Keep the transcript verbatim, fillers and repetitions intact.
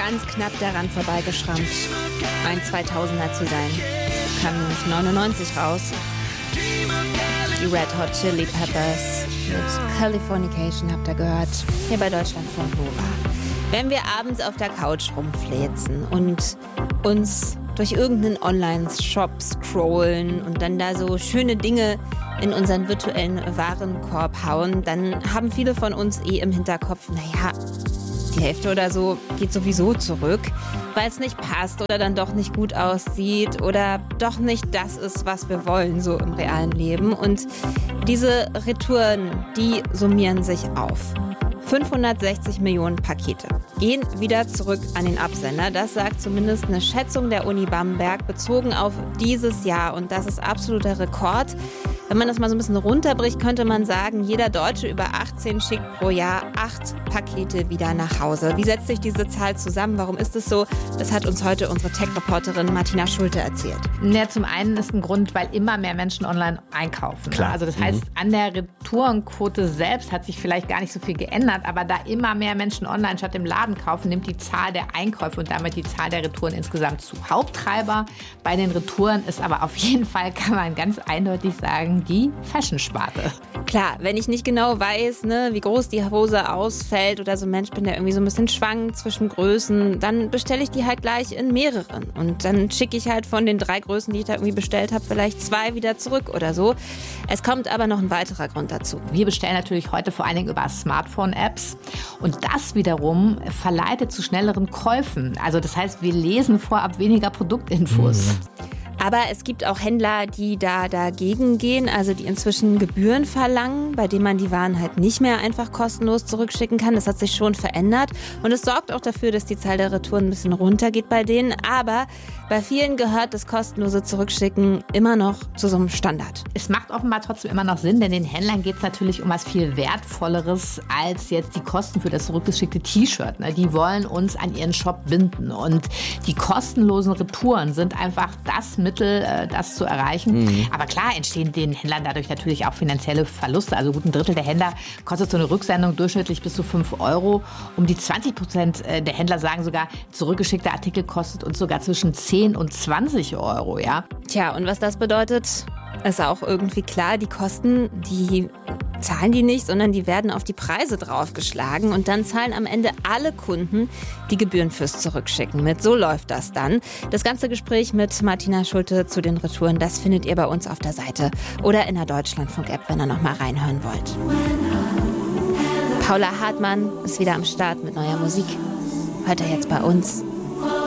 ganz knapp daran vorbeigeschrammt, ein zweitausender zu sein. Kam nämlich neunundneunzig raus. Die Red Hot Chili Peppers mit Californication habt ihr gehört, hier bei Deutschlandfunk Nova. Wenn wir abends auf der Couch rumfläzen und uns durch irgendeinen Online-Shop scrollen und dann da so schöne Dinge in unseren virtuellen Warenkorb hauen, dann haben viele von uns eh im Hinterkopf, naja, die Hälfte oder so geht sowieso zurück, weil es nicht passt oder dann doch nicht gut aussieht oder doch nicht das ist, was wir wollen, so im realen Leben. Und diese Retouren, die summieren sich auf. fünfhundertsechzig Millionen Pakete gehen wieder zurück an den Absender. Das sagt zumindest eine Schätzung der Uni Bamberg bezogen auf dieses Jahr. Und das ist absoluter Rekord. Wenn man das mal so ein bisschen runterbricht, könnte man sagen, jeder Deutsche über achtzehn schickt pro Jahr acht Pakete wieder nach Hause. Wie setzt sich diese Zahl zusammen? Warum ist es so? Das hat uns heute unsere Tech-Reporterin Martina Schulte erzählt. Ja, zum einen ist ein Grund, weil immer mehr Menschen online einkaufen. Klar. Also das heißt, an der Retourenquote selbst hat sich vielleicht gar nicht so viel geändert, aber da immer mehr Menschen online statt im Laden kaufen, nimmt die Zahl der Einkäufe und damit die Zahl der Retouren insgesamt zu. Haupttreiber bei den Retouren ist aber auf jeden Fall, kann man ganz eindeutig sagen, die Fashion-Sparte. Klar, wenn ich nicht genau weiß, ne, wie groß die Hose ausfällt oder so ein Mensch bin, der irgendwie so ein bisschen schwankt zwischen Größen, dann bestelle ich die halt gleich in mehreren. Und dann schicke ich halt von den drei Größen, die ich da irgendwie bestellt habe, vielleicht zwei wieder zurück oder so. Es kommt aber noch ein weiterer Grund dazu. Wir bestellen natürlich heute vor allen Dingen über Smartphone-Apps und das wiederum verleitet zu schnelleren Käufen. Also das heißt, wir lesen vorab weniger Produktinfos. Mhm. Aber es gibt auch Händler, die da dagegen gehen, also die inzwischen Gebühren verlangen, bei denen man die Waren halt nicht mehr einfach kostenlos zurückschicken kann. Das hat sich schon verändert und es sorgt auch dafür, dass die Zahl der Retouren ein bisschen runtergeht bei denen. Aber bei vielen gehört das kostenlose Zurückschicken immer noch zu so einem Standard. Es macht offenbar trotzdem immer noch Sinn, denn den Händlern geht es natürlich um was viel Wertvolleres als jetzt die Kosten für das zurückgeschickte T-Shirt. Die wollen uns an ihren Shop binden und die kostenlosen Retouren sind einfach das Mittel, das zu erreichen. Mhm. Aber klar entstehen den Händlern dadurch natürlich auch finanzielle Verluste. Also gut ein Drittel der Händler kostet so eine Rücksendung durchschnittlich bis zu fünf Euro. Um die zwanzig Prozent der Händler sagen sogar, zurückgeschickter Artikel kostet uns sogar zwischen zehn und zwanzig Euro. Ja? Tja, und was das bedeutet, ist auch irgendwie klar. Die Kosten, die zahlen die nicht, sondern die werden auf die Preise draufgeschlagen und dann zahlen am Ende alle Kunden die Gebühren fürs Zurückschicken mit. So läuft das dann. Das ganze Gespräch mit Martina Schulte zu den Retouren, das findet ihr bei uns auf der Seite oder in der Deutschlandfunk-App, wenn ihr noch mal reinhören wollt. Paula Hartmann ist wieder am Start mit neuer Musik. Hört ihr jetzt bei uns.